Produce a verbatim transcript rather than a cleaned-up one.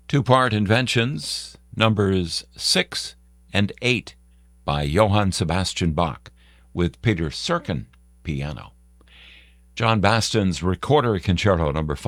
Two-part Inventions, numbers six and eight, by Johann Sebastian Bach, with Peter Serkin, piano. John Baston's Recorder Concerto number